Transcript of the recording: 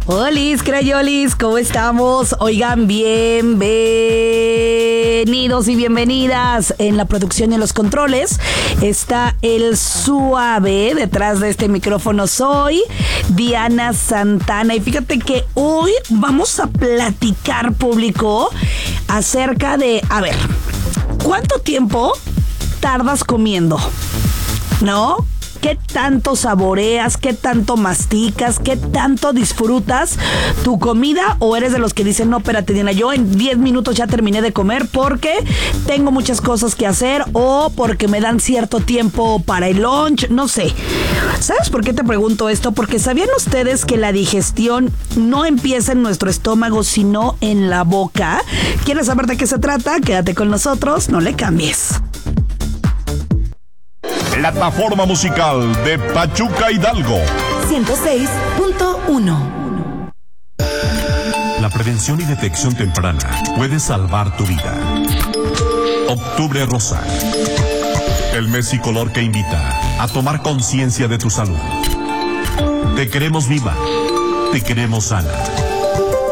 Hola, crayolis, ¿cómo estamos? Oigan, bienvenidos y bienvenidas. En la producción y en los controles está el Suave. Detrás de este micrófono soy Diana Santana. Y fíjate que hoy vamos a platicar, público, acerca de, ¿cuánto tiempo tardas comiendo? ¿No? ¿Qué tanto saboreas? ¿Qué tanto masticas? ¿Qué tanto disfrutas tu comida? ¿O eres de los que dicen, no, espérate, Diana, yo en 10 minutos ya terminé de comer porque tengo muchas cosas que hacer o porque me dan cierto tiempo para el lunch? No sé. ¿Sabes por qué te pregunto esto? Porque ¿sabían ustedes que la digestión no empieza en nuestro estómago, sino en la boca? ¿Quieres saber de qué se trata? Quédate con nosotros, no le cambies. Plataforma musical de Pachuca Hidalgo 106.1. La prevención y detección temprana puede salvar tu vida. Octubre Rosa. El mes y color que invita a tomar conciencia de tu salud. Te queremos viva. Te queremos sana.